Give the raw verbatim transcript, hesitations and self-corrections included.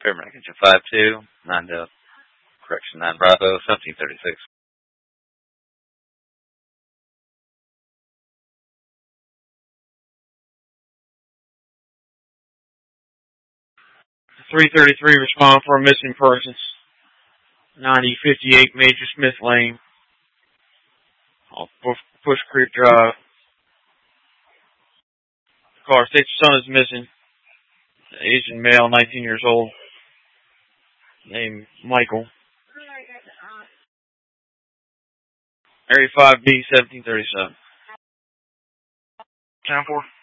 Paramedic engine five two, nine Delta, correction, nine Bravo, seventeen thirty-six. three thirty-three respond for a missing person. ninety fifty-eight Major Smith Lane. Off Bush Creek Drive. Car states your son is missing. Asian male, nineteen years old. Named Michael. Area five B, seventeen thirty-seven. ten four.